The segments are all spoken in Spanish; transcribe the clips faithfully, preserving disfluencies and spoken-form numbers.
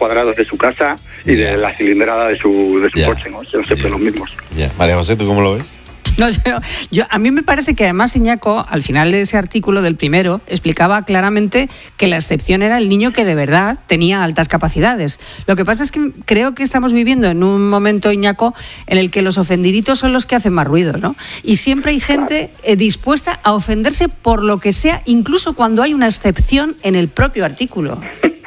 cuadrados de su casa y yeah. de la cilindrada de su, de su yeah. coche, ¿no? Son siempre yeah. los mismos. Yeah. María José, ¿tú cómo lo ves? No, yo, yo, a mí me parece que además Iñaco, al final de ese artículo del primero, explicaba claramente que la excepción era el niño que de verdad tenía altas capacidades. Lo que pasa es que creo que estamos viviendo en un momento, Iñaco, en el que los ofendiditos son los que hacen más ruido, ¿no? Y siempre hay gente eh, dispuesta a ofenderse por lo que sea, incluso cuando hay una excepción en el propio artículo.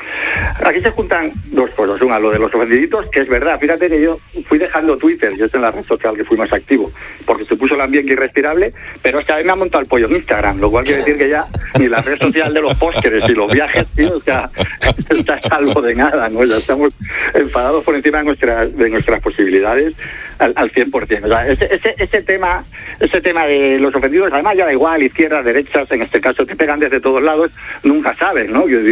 Aquí se juntan dos cosas. Una, lo de los ofendiditos, que es verdad. Fíjate que yo fui dejando Twitter, yo estoy en la red social que fui más activo, porque se puso el ambiente irrespirable, pero es que a mí me ha montado el pollo en Instagram, lo cual quiere decir que ya ni la red social de los pósteres y los viajes, tío, o sea, está salvo de nada, ¿no? Ya estamos enfadados por encima de nuestras, de nuestras posibilidades al, al cien por ciento. O sea, ese, ese, ese tema ese tema de los ofendidos, además ya da igual, izquierdas, derechas, en este caso te pegan desde todos lados, nunca sabes, ¿no? Yo,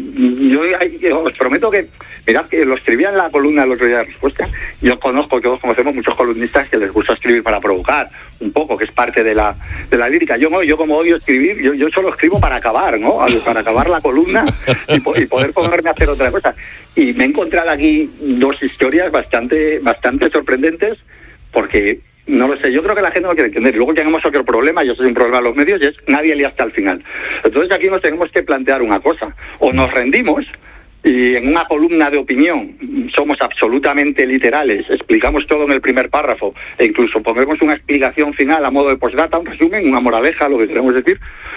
yo, yo os prometo que, mirad, que lo escribía en la columna el otro día de Respuesta. Yo conozco, todos conocemos muchos columnistas que les gusta escribir para provocar un poco, que es parte de la de la lírica. Yo no, yo como odio escribir, yo, yo solo escribo para acabar, ¿no? Para acabar la columna y, po- y poder ponerme a hacer otra cosa. Y me he encontrado aquí dos historias bastante, bastante sorprendentes, porque no lo sé, yo creo que la gente no quiere entender. Luego tenemos otro problema, y eso es un problema de los medios, y es nadie lee hasta el final. Entonces aquí nos tenemos que plantear una cosa: o nos rendimos y en una columna de opinión somos absolutamente literales, explicamos todo en el primer párrafo e incluso ponemos una explicación final a modo de postdata, un resumen, una moraleja, lo que queremos decir,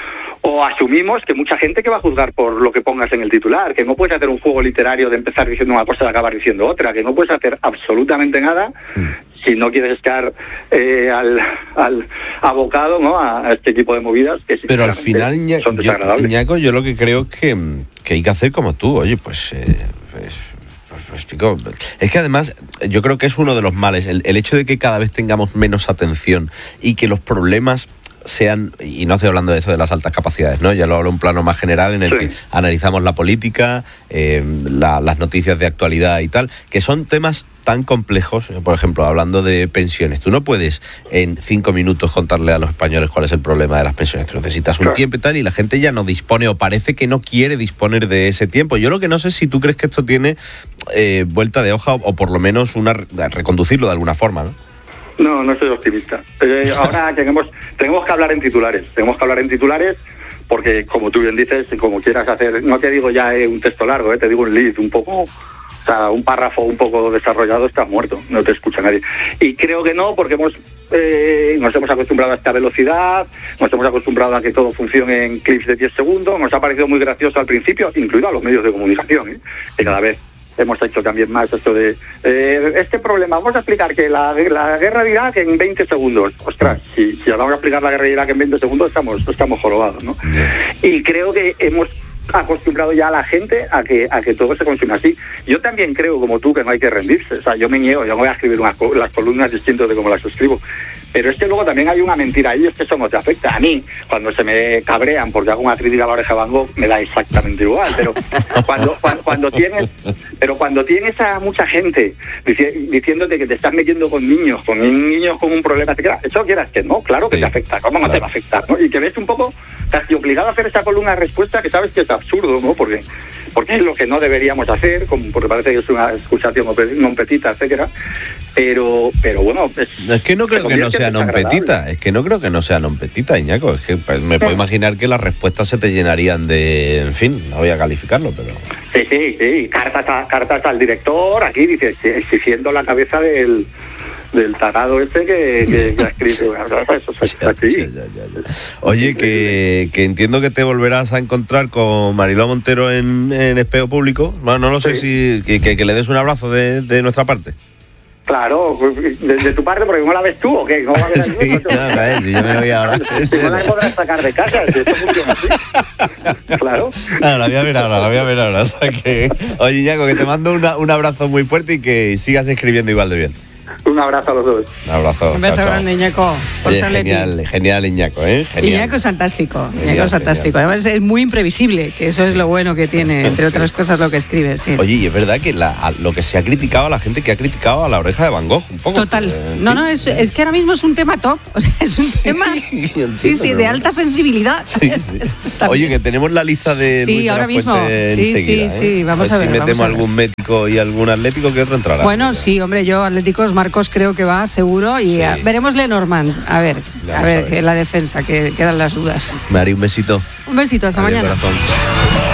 o asumimos que mucha gente que va a juzgar por lo que pongas en el titular, que no puedes hacer un juego literario de empezar diciendo una cosa y acabar diciendo otra, que no puedes hacer absolutamente nada si no quieres estar eh, al, al abocado, ¿no?, a, a este tipo de movidas que pero al final, Iña, son desagradables. Yo, Iñaco, yo lo que creo es que, que hay que hacer como tú, oye, pues... Eh, pues Pues, chico, es que además yo creo que es uno de los males, el, el hecho de que cada vez tengamos menos atención y que los problemas sean, y no estoy hablando de eso de las altas capacidades, ¿no? Ya lo hablo en un plano más general en el sí. que analizamos la política, eh, la, las noticias de actualidad y tal, que son temas tan complejos. Por ejemplo, hablando de pensiones, tú no puedes en cinco minutos contarle a los españoles cuál es el problema de las pensiones. Tú necesitas un claro. tiempo y tal, y la gente ya no dispone, o parece que no quiere disponer de ese tiempo. Yo lo que no sé es si tú crees que esto tiene eh, vuelta de hoja, o por lo menos una reconducirlo de alguna forma, ¿no? No, no soy optimista. Eh, ahora tenemos tenemos que hablar en titulares. Tenemos que hablar en titulares porque, como tú bien dices, como quieras hacer, no te digo ya eh, un texto largo, eh, te digo un lead, un poco, o sea, un párrafo un poco desarrollado, estás muerto, no te escucha nadie. Y creo que no, porque hemos eh, nos hemos acostumbrado a esta velocidad, nos hemos acostumbrado a que todo funcione en clips de diez segundos, nos ha parecido muy gracioso al principio, incluido a los medios de comunicación, eh, que cada vez hemos hecho también más esto de eh, este problema. Vamos a explicar que la, la guerra de Irak en veinte segundos. Ostras, si, si vamos a explicar la guerra de Irak en veinte segundos, estamos estamos jorobados, ¿no? Y creo que hemos acostumbrado ya a la gente a que a que todo se consume así. Yo también creo, como tú, que no hay que rendirse. O sea, yo me niego, yo no voy a escribir unas, las columnas distintas de como las escribo. Pero es que luego también hay una mentira ahí, es que eso no te afecta. A mí, cuando se me cabrean porque hago una crítica a la oreja de Van Gogh, me da exactamente igual. Pero cuando cuando, cuando tienes pero cuando tienes a mucha gente dici- diciéndote que te estás metiendo con niños, con niños con un problema, eso quieras que no, claro que sí, te afecta. ¿Cómo no claro. te va a afectar, no? Y que ves un poco casi obligado a hacer esa columna de respuesta que sabes que es absurdo, ¿no? Porque porque es lo que no deberíamos hacer, como porque parece que es una excusación non petita, etcétera. Pero, pero bueno, es, es que no creo que no sea non petita, es que no creo que no sea non petita, Iñaco. Es que pues, me puedo imaginar que las respuestas se te llenarían de, en fin, no voy a calificarlo, pero sí, sí, sí, cartas a, cartas al director, aquí dice, exigiendo la cabeza del del tarado este que, que, que ha escrito eso, ya, ya, ya, ya. Oye, que, que entiendo que te volverás a encontrar con Mariló Montero en, en Espejo Público. Bueno, no lo sé sí. si que, que le des un abrazo de, de nuestra parte. Claro, de, de tu parte, porque ¿cómo la ves tú o qué? ¿Cómo la ves tú? Sí, no, no, si yo me voy ahora. Si no la podrás sacar de casa, si esto funciona así. Claro. No, la voy a ver ahora, la voy a ver ahora. O sea que, oye, Iñaco, que te mando una, un abrazo muy fuerte y que sigas escribiendo igual de bien. Un un abrazo a los dos. Un abrazo. Un beso chao, chao. grande, Iñaco. Oye, genial, genial, Iñaco, ¿eh? Genial. Iñaco es fantástico. Genial, Iñaco es fantástico. genial. Además, es muy imprevisible, que eso es lo bueno que tiene, entre Sí. otras cosas, lo que escribe. Sí. Oye, y es verdad que la, a, lo que se ha criticado a la gente que ha criticado a La Oreja de Van Gogh, un poco. Total. Eh, No, sí. no, es, es que ahora mismo es un tema top. O sea, es un tema. entiendo, Sí, sí, pero de bueno. alta sensibilidad. Sí, sí. También. Oye, que tenemos la lista de Sí, Luis de la ahora mismo. Fuente Sí, enseguida, sí, ¿eh? sí, vamos a ver, si vamos metemos a ver. algún médico y algún atlético que otro entrará. Bueno, sí, hombre, yo Atléticos Marcos creo que va seguro y Sí. a- veremos Lenormand. A ver, Vamos a a ver, ver. en la defensa, que quedan las dudas. Mari, un besito. Un besito, hasta Adiós, mañana. corazón.